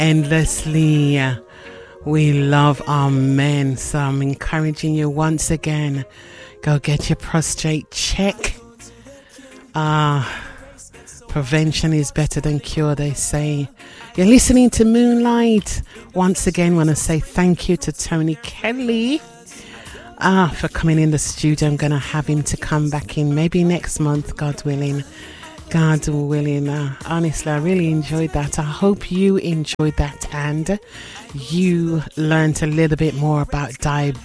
endlessly. We love our men, so I'm encouraging you once again, go get your prostate check. Prevention is better than cure, they say. You're listening to Moonlight. Once again, want to say thank you to Tony Kelly for coming in the studio. I'm going to have him to come back in maybe next month, God willing. God willing. Honestly, I really enjoyed that. I hope you enjoyed that and you learned a little bit more about diabetes.